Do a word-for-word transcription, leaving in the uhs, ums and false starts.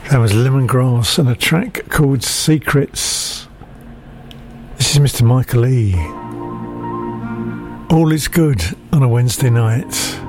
That was Lemongrass and a track called Secrets. This is Mister Michael E. All is good on a Wednesday night.